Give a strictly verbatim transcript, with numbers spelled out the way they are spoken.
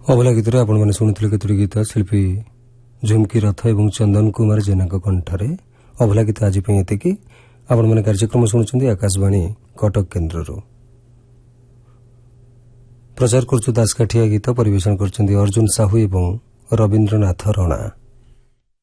ଅଭଲା ଗୀତରେ ଆପଣମାନେ ଶୁଣିଥିଲେ କେତୋଟି ଗୀତ ଶିଳ୍ପୀ ଝୁମ୍କି ରଥ ଏବଂ ଚନ୍ଦନ କୁମାର ଜେନାଙ୍କ କଣ୍ଠରେ। ଅଭଲା ଗୀତ ଆଜି ପାଇଁ ଏତିକି। ଆପଣମାନେ କାର୍ଯ୍ୟକ୍ରମ ଶୁଣୁଛନ୍ତି ଆକାଶବାଣୀ କଟକ କେନ୍ଦ୍ରରୁ। ପ୍ରଚାର କରୁଛୁ ଦାସକାଠିଆ ଗୀତ। ପରିବେଷଣ କରୁଛନ୍ତି ଅର୍ଜୁନ ସାହୁ ଏବଂ ରବୀନ୍ଦ୍ରନାଥ ରଣା।